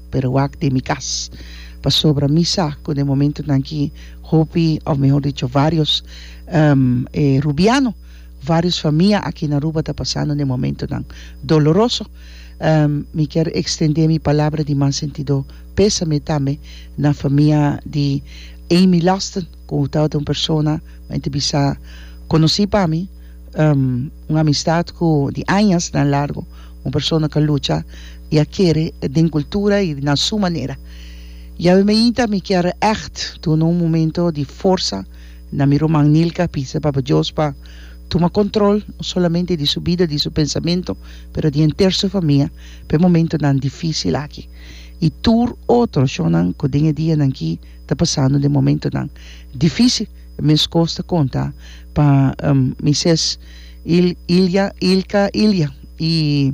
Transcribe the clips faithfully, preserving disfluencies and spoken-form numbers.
pero wak de mi casa. Pa sobra misa, con el momento en que hopi, o mejor dicho, varios um, eh, rubianos, varias familias aquí en Aruba está pasando en el momento tan doloroso. Um, me quiero extender mi palabra de más sentido pésame también na familia de Amy Laston, como tal de una persona que bisa conocí para mí, um, una amistad con de años tan largo, una persona que lucha y quiere de cultura y de su manera. Ya me inta me quiero echt toen un momento de fuerza na mi roman Nilka pisa para Dios para tomar control no solamente de su vida, de su pensamiento, pero de entera su familia, per momento tan difícil aquí. Y tur otro shonan que día día aquí está pasando de momento tan difícil, me costa conta para um, Misses Il, Ilya, Ilka, Ilya y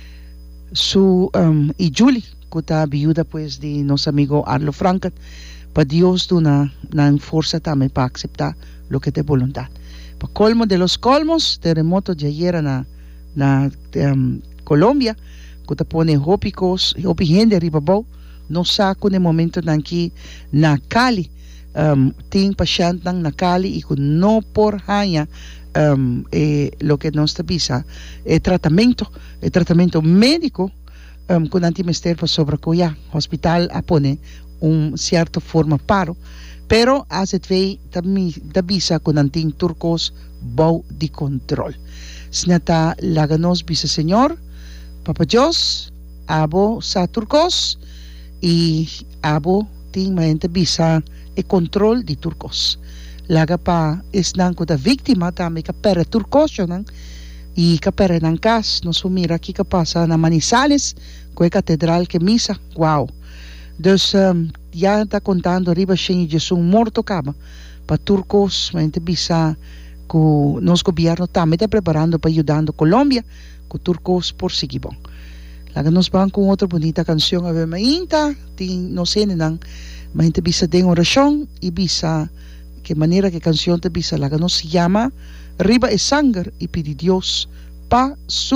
su um, y Julie que está viuda pues de nuestro amigo Arlo Franca, para Dios da una, una fuerza también para aceptar lo que es voluntad. Para colmo de los colmos, terremoto de ayer en na, um, Colombia, que te pone hópicos, hopi gente arriba abajo, no saco en el momento en que na Cali, um, tiene paciente na Cali y que no por haya um, eh, lo que nos avisa, el tratamiento, el tratamiento médico, Um, con antimester para sobre cuya hospital a pone un cierto forma paro, pero hace twee avisa con antin turcos bau de control. Snata laganos bisa señor, Papa Dios, abo sa turcos y abo ting maente bisa e control de turcos. Laga pa es nan ko da víctima tami ka pere turcos yonan y capere en cas nos mira aquí que pasa na Manizales con catedral que misa wow dus um, ya está contando arriba sin Jesús muerto cama para turcos mente bisa que nos gobierno también está preparando para ayudando Colombia con turcos por sigibon la que nos van con otra bonita canción a ver mainta no sé nan mente bisa de oración y bisa que manera que canción te bisa la que nos llama Riba es sangre y pide Dios pa su